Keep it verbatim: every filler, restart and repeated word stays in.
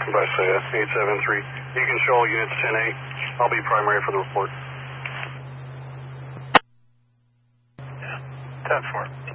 Bysea, eight seven three. You can show units ten A. I'll be primary for the report. ten four.